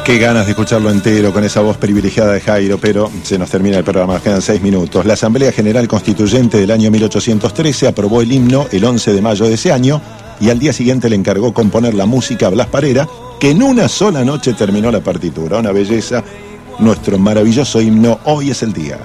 Qué ganas de escucharlo entero con esa voz privilegiada de Jairo, pero se nos termina el programa, nos quedan 6 minutos. La Asamblea General Constituyente del año 1813 aprobó el himno el 11 de mayo de ese año y al día siguiente le encargó componer la música a Blas Parera, que en una sola noche terminó la partitura. Una belleza, nuestro maravilloso himno. Hoy es el día.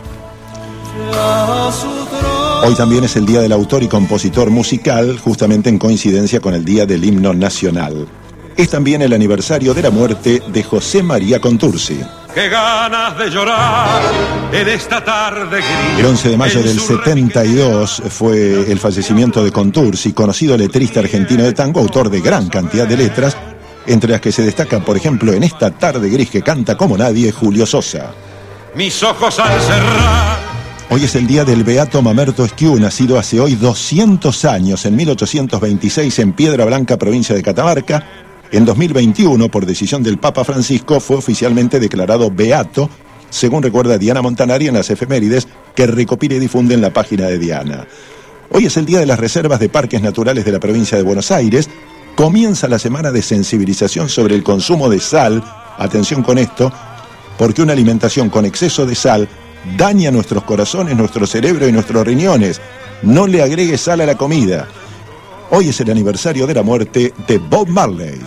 Hoy también es el día del autor y compositor musical, justamente en coincidencia con el día del himno nacional. Es también el aniversario de la muerte de José María Contursi. ¡Qué ganas de llorar en esta tarde gris! El 11 de mayo del 72 fue el fallecimiento de Contursi, conocido letrista argentino de tango, autor de gran cantidad de letras, entre las que se destacan, por ejemplo, en esta tarde gris que canta como nadie, Julio Sosa. Mis ojos al cerrar. Hoy es el día del beato Mamerto Esquiú, nacido hace hoy 200 años, en 1826, en Piedra Blanca, provincia de Catamarca. En 2021, por decisión del Papa Francisco, fue oficialmente declarado beato, según recuerda Diana Montanari en las efemérides que recopila y difunde en la página de Diana. Hoy es el día de las reservas de parques naturales de la provincia de Buenos Aires. Comienza la semana de sensibilización sobre el consumo de sal. Atención con esto, porque una alimentación con exceso de sal daña nuestros corazones, nuestro cerebro y nuestros riñones. No le agregues sal a la comida. Hoy es el aniversario de la muerte de Bob Marley.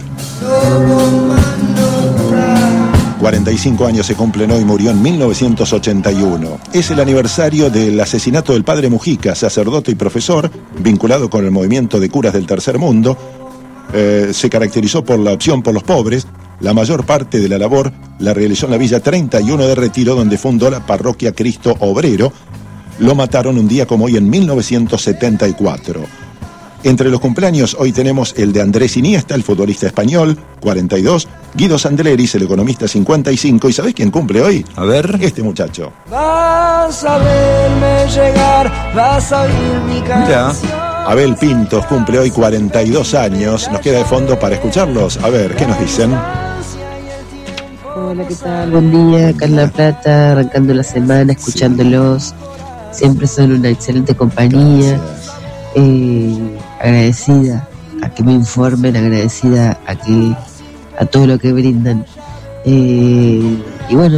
45 años se cumplen hoy, murió en 1981. Es el aniversario del asesinato del padre Mujica, sacerdote y profesor, vinculado con el movimiento de curas del Tercer Mundo. Se caracterizó por la opción por los pobres. La mayor parte de la labor la realizó en la Villa 31 de Retiro, donde fundó la parroquia Cristo Obrero. Lo mataron un día como hoy en 1974. Entre los cumpleaños hoy tenemos el de Andrés Iniesta, el futbolista español, 42, Guido Sandleris, el economista, 55, ¿y sabés quién cumple hoy? A ver. Este muchacho. Vas a verme llegar, vas a oír mi canción. Abel Pintos cumple hoy 42 años, nos queda de fondo para escucharlos. A ver, ¿qué nos dicen? Hola, ¿qué tal? Buen día, acá en La Plata, arrancando la semana, escuchándolos. Siempre son una excelente compañía. Agradecida a que me informen, agradecida a todo lo que brindan. Y bueno,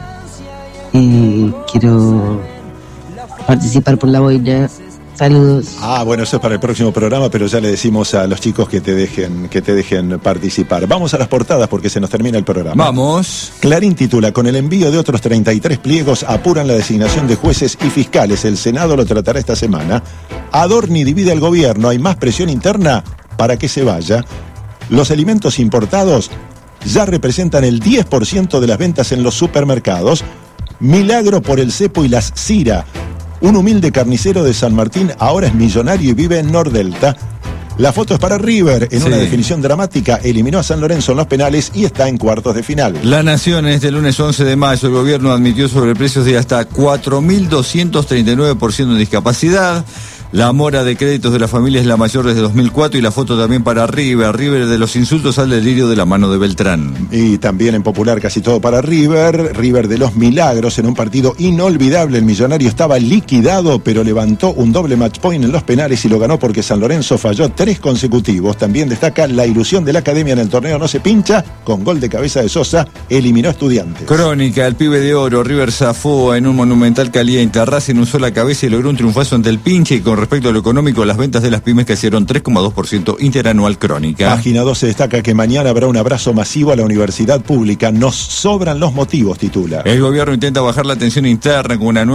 quiero participar por la boina. Saludos. Bueno, eso es para el próximo programa, pero ya le decimos a los chicos que te dejen participar. Vamos a las portadas porque se nos termina el programa. Vamos. Clarín titula: con el envío de otros 33 pliegos apuran la designación de jueces y fiscales. El Senado lo tratará esta semana. Adorni divide al gobierno. Hay más presión interna para que se vaya. Los alimentos importados ya representan el 10% de las ventas en los supermercados. Milagro por el cepo y las Cira. Un humilde carnicero de San Martín ahora es millonario y vive en Nordelta. La foto es para River. En una definición dramática, eliminó a San Lorenzo en los penales y está en cuartos de final. La Nación, este lunes 11 de mayo, el gobierno admitió sobreprecios de hasta 4.239% de discapacidad. La mora de créditos de la familia es la mayor desde 2004 y la foto también para River. River de los insultos al delirio de la mano de Beltrán. Y también en Popular casi todo para River. River de los milagros en un partido inolvidable. El millonario estaba liquidado, pero levantó un doble match point en los penales y lo ganó porque San Lorenzo falló 3 consecutivos. También destaca la ilusión de la academia en el torneo no se pincha. Con gol de cabeza de Sosa, eliminó a Estudiantes. Crónica, el pibe de oro. River zafó en un monumental caliente. Racing usó la cabeza y logró un triunfazo ante el Pinche. Y con respecto a lo económico, las ventas de las pymes crecieron 3,2% interanual. Crónica. Página 12 destaca que mañana habrá un abrazo masivo a la universidad pública. Nos sobran los motivos, titula. El gobierno intenta bajar la tensión interna con una nueva